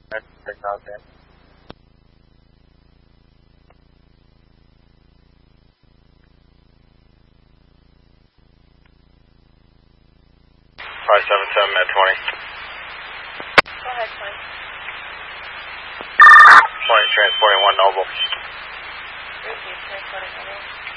Check out there. 577 at 20. Go ahead, 20. 20 transporting 1 Noble. Transporting 1 Noble.